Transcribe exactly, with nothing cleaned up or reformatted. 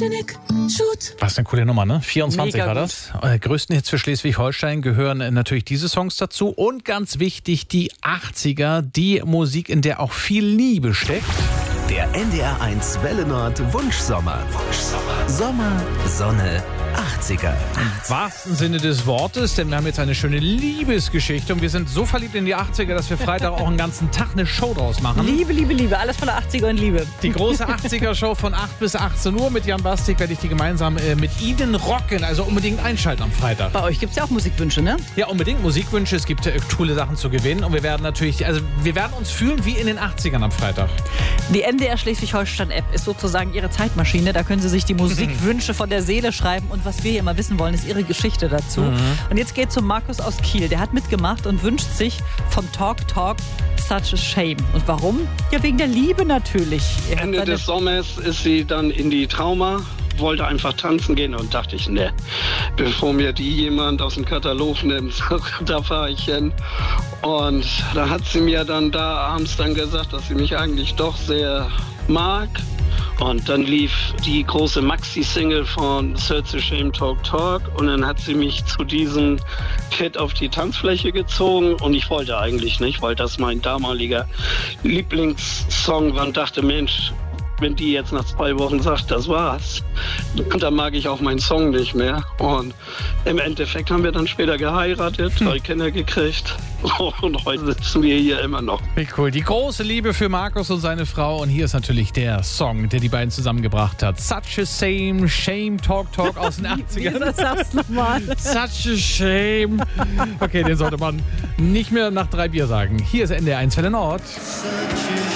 Schnick, Schut. Was eine coole Nummer, ne? vierundzwanzig Mega war gut. das. Äh, größten Hits für Schleswig-Holstein gehören äh, natürlich diese Songs dazu. Und ganz wichtig, die achtziger, die Musik, in der auch viel Liebe steckt. Der N D R eins Welle Nord Wunschsommer. Wunschsommer. Sommer, Sonne, achtziger. Im wahrsten Sinne des Wortes, denn wir haben jetzt eine schöne Liebesgeschichte und wir sind so verliebt in die achtziger, dass wir Freitag auch einen ganzen Tag eine Show draus machen. Liebe, Liebe, Liebe. Alles von der achtziger und Liebe. Die große achtziger-Show von acht bis achtzehn Uhr mit Jan Bastik werde ich die gemeinsam äh, mit Ihnen rocken. Also unbedingt einschalten am Freitag. Bei euch gibt es ja auch Musikwünsche, ne? Ja, unbedingt Musikwünsche. Es gibt äh, coole Sachen zu gewinnen und wir werden natürlich, also wir werden uns fühlen wie in den achtzigern am Freitag. Die N D R Schleswig-Holstein-App ist sozusagen Ihre Zeitmaschine. Da können Sie sich die Musikwünsche von der Seele schreiben. Und was wir hier immer wissen wollen, ist Ihre Geschichte dazu. Mhm. Und jetzt geht zum Markus aus Kiel. Der hat mitgemacht und wünscht sich vom Talk Talk Such a Shame. Und warum? Ja, wegen der Liebe natürlich. Er hat Ende seine- des Sommers ist sie dann in die Trauma, wollte einfach tanzen gehen und dachte ich, ne, bevor mir die jemand aus dem Katalog nimmt, da fahre ich hin. Und da hat sie mir dann da abends dann gesagt, dass sie mich eigentlich doch sehr mag. Und dann lief die große Maxi-Single von Such a Shame Talk Talk und dann hat sie mich zu diesem Kid auf die Tanzfläche gezogen und ich wollte eigentlich nicht, weil das mein damaliger Lieblingssong war und dachte, Mensch, wenn die jetzt nach zwei Wochen sagt, das war's, dann mag ich auch meinen Song nicht mehr. Und im Endeffekt haben wir dann später geheiratet, drei Kinder gekriegt und heute sitzen wir hier immer noch. Wie cool. Die große Liebe für Markus und seine Frau. Und hier ist natürlich der Song, der die beiden zusammengebracht hat. Such a Same, Shame, Talk Talk aus den achtzigern. Wie sagst du nochmal? Such a Shame. Okay, den sollte man nicht mehr nach drei Bier sagen. Hier ist N D R eins Welle Nord.